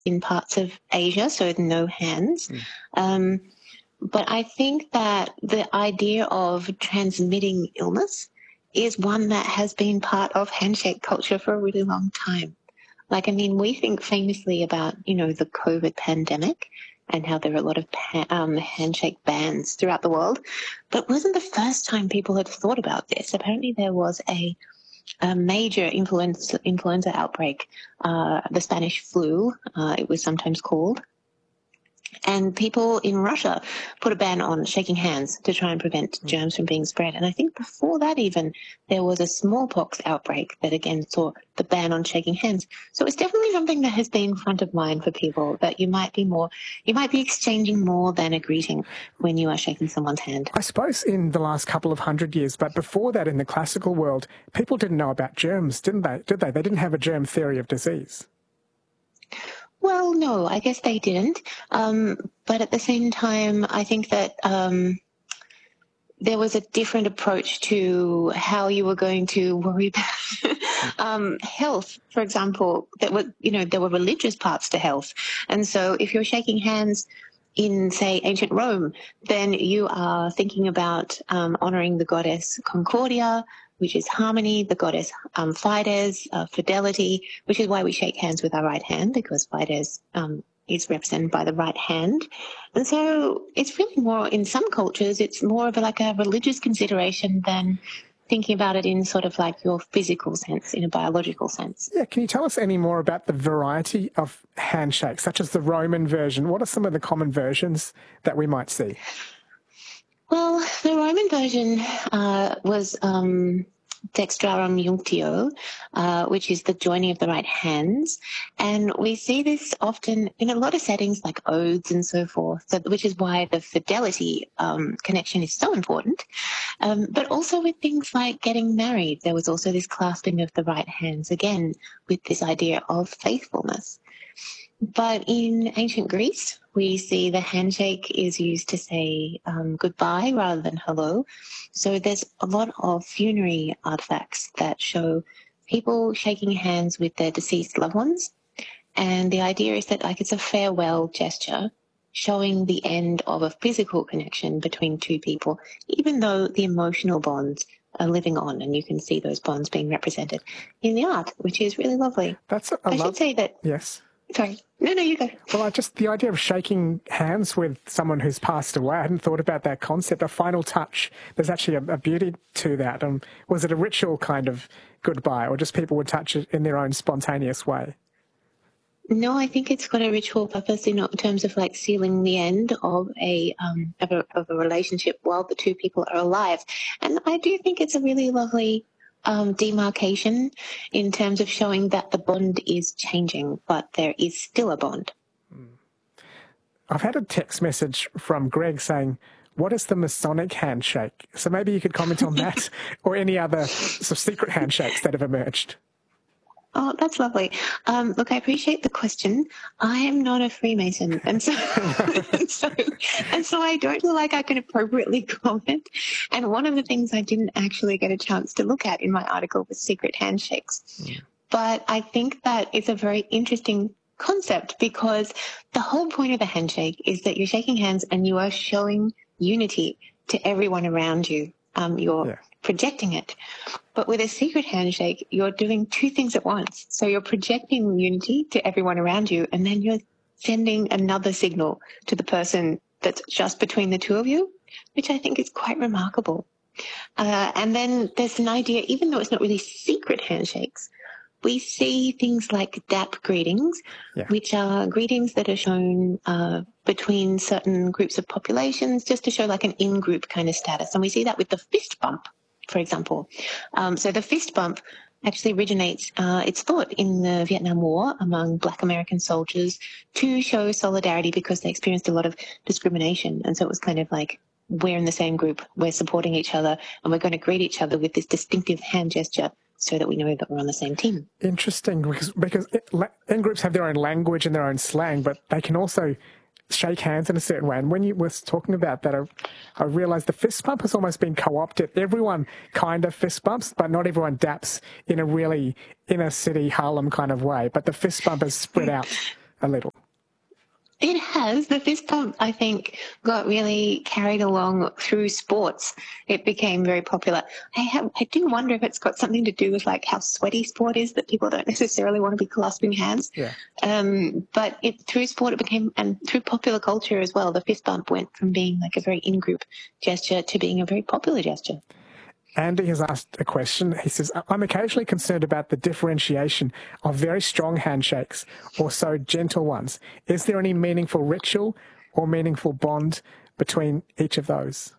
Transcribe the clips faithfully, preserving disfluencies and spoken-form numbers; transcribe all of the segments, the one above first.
in parts of Asia, so no hands. Mm. Um, but I think that the idea of transmitting illness is one that has been part of handshake culture for a really long time. Like, I mean, we think famously about, you know, the COVID pandemic and how there are a lot of pa- um, handshake bans throughout the world. But it wasn't the first time people had thought about this. Apparently there was a, a major influenza, influenza outbreak, uh, the Spanish flu, uh, it was sometimes called. And people in Russia put a ban on shaking hands to try and prevent germs from being spread. And I think before that even, there was a smallpox outbreak that again saw the ban on shaking hands. So it's definitely something that has been front of mind for people, that you might be more, you might be exchanging more than a greeting when you are shaking someone's hand. I suppose in the last couple of hundred years, but before that in the classical world, people didn't know about germs, didn't they? Did they? They didn't have a germ theory of disease. Well, no, I guess they didn't. Um, but at the same time, I think that um, there was a different approach to how you were going to worry about um, health. For example, that were, you know, there were religious parts to health. And so if you're shaking hands in, say, ancient Rome, then you are thinking about um, honoring the goddess Concordia, which is harmony, the goddess um, Fides, uh, fidelity, which is why we shake hands with our right hand, because Fides um, is represented by the right hand. And so it's really more, in some cultures, it's more of a, like a religious consideration than thinking about it in sort of like your physical sense, in a biological sense. Yeah, can you tell us any more about the variety of handshakes, such as the Roman version? What are some of the common versions that we might see? Well, the Roman version uh, was um, dextrarum junctio, uh, which is the joining of the right hands. And we see this often in a lot of settings like oaths and so forth, so, which is why the fidelity um, connection is so important. Um, but also with things like getting married, there was also this clasping of the right hands, again, with this idea of faithfulness. But in ancient Greece, we see the handshake is used to say um, goodbye rather than hello. So there's a lot of funerary artifacts that show people shaking hands with their deceased loved ones. And the idea is that like it's a farewell gesture showing the end of a physical connection between two people, even though the emotional bonds are living on, and you can see those bonds being represented in the art, which is really lovely. That's a, a I love- should say that... Yes. Sorry. No, no, you go. Well, I just, the idea of shaking hands with someone who's passed away, I hadn't thought about that concept. A final touch, there's actually a, a beauty to that. Um, was it a ritual kind of goodbye, or just people would touch it in their own spontaneous way? No, I think it's got a ritual purpose in terms of like sealing the end of a, um, of a, of a relationship while the two people are alive. And I do think it's a really lovely Um, demarcation in terms of showing that the bond is changing, but there is still a bond. I've had a text message from Greg saying, what is the Masonic handshake? So maybe you could comment on that or any other sort of secret handshakes that have emerged. Oh, that's lovely. Um, look, I appreciate the question. I am not a Freemason, and so, and so and so I don't feel like I can appropriately comment. And one of the things I didn't actually get a chance to look at in my article was secret handshakes. Mm. But I think that it's a very interesting concept, because the whole point of a handshake is that you're shaking hands and you are showing unity to everyone around you. Um, you're yeah. projecting it. But with a secret handshake, you're doing two things at once. So you're projecting unity to everyone around you, and then you're sending another signal to the person that's just between the two of you, which I think is quite remarkable. Uh, and then there's an idea, even though it's not really secret handshakes, we see things like D A P greetings, yeah. which are greetings that are shown uh, between certain groups of populations, just to show like an in-group kind of status. And we see that with the fist bump, for example. Um, so the fist bump actually originates, uh, it's thought, in the Vietnam War among Black American soldiers to show solidarity because they experienced a lot of discrimination. And so it was kind of like, we're in the same group, we're supporting each other, and we're going to greet each other with this distinctive hand gesture so that we know that we're on the same team. Interesting, because, because it, in-groups have their own language and their own slang, but they can also shake hands in a certain way. And when you were talking about that, I, I realised the fist bump has almost been co-opted. Everyone kind of fist bumps, but not everyone daps in a really inner city Harlem kind of way. But the fist bump is spread out a little. It has. The fist pump, I think, got really carried along through sports. It became very popular. I have, I do wonder if it's got something to do with like how sweaty sport is, that people don't necessarily want to be clasping hands. Yeah. Um, but it, through sport, it became, and through popular culture as well, the fist bump went from being like a very in-group gesture to being a very popular gesture. Andy has asked a question. He says, I'm occasionally concerned about the differentiation of very strong handshakes or so gentle ones. Is there any meaningful ritual or meaningful bond between each of those?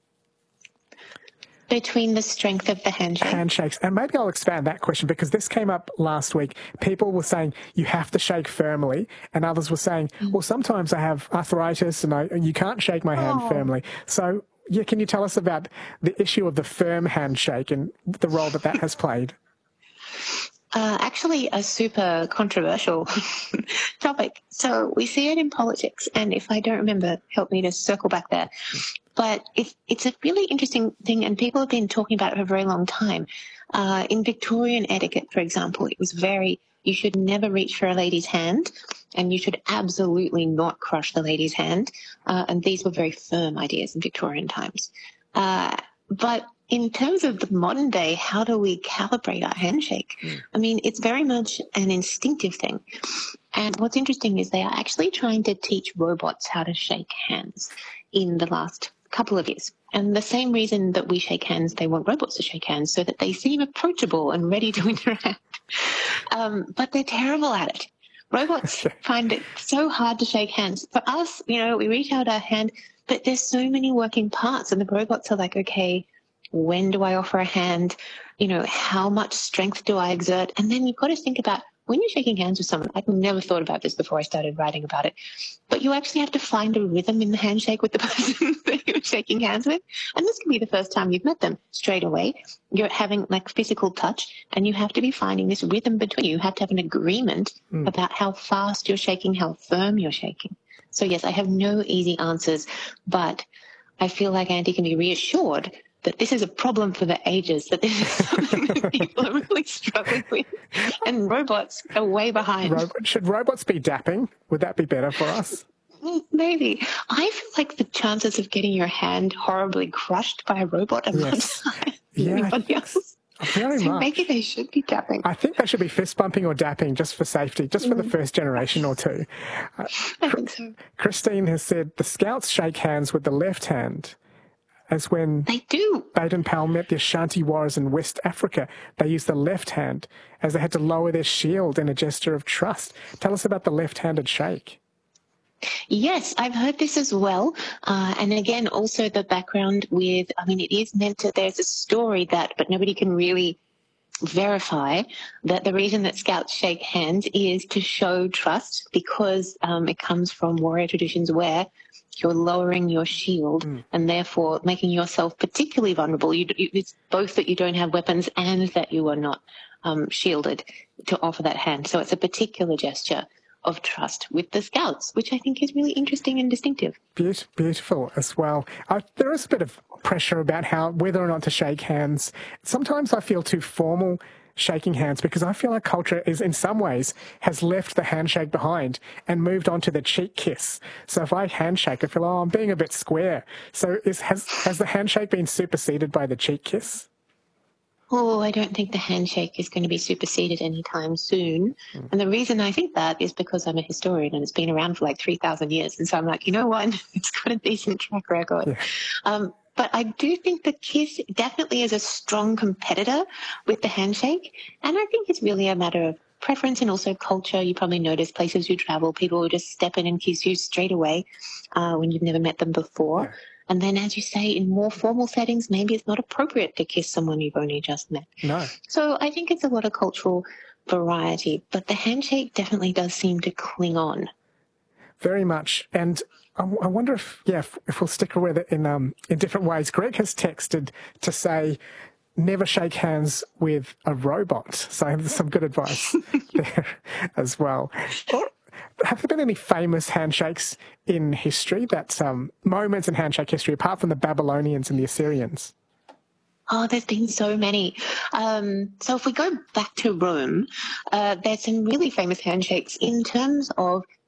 Between the strength of the handshake? Handshakes. And maybe I'll expand that question because this came up last week. People were saying you have to shake firmly, and others were saying, well, sometimes I have arthritis and I, you can't shake my hand Oh. firmly. So, yeah, can you tell us about the issue of the firm handshake and the role that that has played? Uh, actually, a super controversial topic. So we see it in politics, and if I don't remember, help me to circle back there. But it's, it's a really interesting thing, and people have been talking about it for a very long time. Uh, in Victorian etiquette, for example, it was very, you should never reach for a lady's hand, and you should absolutely not crush the lady's hand. Uh, and these were very firm ideas in Victorian times. Uh, but in terms of the modern day, how do we calibrate our handshake? Mm. I mean, it's very much an instinctive thing. And what's interesting is they are actually trying to teach robots how to shake hands in the last couple of years. And the same reason that we shake hands, they want robots to shake hands so that they seem approachable and ready to interact. Um, but they're terrible at it. Robots find it so hard to shake hands. For us, you know, we reach out our hand, but there's so many working parts, and the robots are like, okay, when do I offer a hand? You know, how much strength do I exert? And then you've got to think about when you're shaking hands with someone. I've never thought about this before I started writing about it, but you actually have to find a rhythm in the handshake with the person that you're shaking hands with. And this can be the first time you've met them straight away. You're having like physical touch, and you have to be finding this rhythm between you. You have to have an agreement mm. about how fast you're shaking, how firm you're shaking. So yes, I have no easy answers, but I feel like Andy can be reassured that this is a problem for the ages, that this is something that people are really struggling with, and robots are way behind. Ro- should robots be dapping? Would that be better for us? Maybe. I feel like the chances of getting your hand horribly crushed by a robot are yes. much higher than yeah, anybody else. Very so much. Maybe they should be dapping. I think they should be fist bumping or dapping just for safety, just for mm. the first generation or two. Uh, I think so. Christine has said the Scouts shake hands with the left hand. As when they do. Baden Powell met the Ashanti warriors in West Africa, they used the left hand as they had to lower their shield in a gesture of trust. Tell us about the left-handed shake. Yes, I've heard this as well. Uh, and again, also the background with, I mean, it is meant to, there's a story that, but nobody can really verify that the reason that Scouts shake hands is to show trust, because um, it comes from warrior traditions where you're lowering your shield mm. and therefore making yourself particularly vulnerable. You, you, it's both that you don't have weapons and that you are not um, shielded to offer that hand. So it's a particular gesture of trust with the Scouts, which I think is really interesting and distinctive. Beautiful, beautiful as well. Uh, there is a bit of pressure about how whether or not to shake hands. Sometimes I feel too formal shaking hands, because I feel like culture is in some ways has left the handshake behind and moved on to the cheek kiss. So if I handshake, I feel, oh, I'm being a bit square. So is, has, has the handshake been superseded by the cheek kiss? Oh, I don't think the handshake is going to be superseded anytime soon. Mm. And the reason I think that is because I'm a historian and it's been around for like three thousand years. And so I'm like, you know what? It's got a decent track record. Yeah. Um, but I do think the kiss definitely is a strong competitor with the handshake. And I think it's really a matter of preference and also culture. You probably notice places you travel, people will just step in and kiss you straight away uh, when you've never met them before. Yeah. And then, as you say, in more formal settings, maybe it's not appropriate to kiss someone you've only just met. No. So I think it's a lot of cultural variety, but the handshake definitely does seem to cling on. Very much. And I, I wonder if, yeah, if, if we'll stick with it in, um, in different ways. Greg has texted to say, never shake hands with a robot. So there's some good advice there as well. Or, have there been any famous handshakes in history, that's um, moments in handshake history, apart from the Babylonians and the Assyrians? Oh, there's been so many. Um, so if we go back to Rome, uh, there's some really famous handshakes in terms of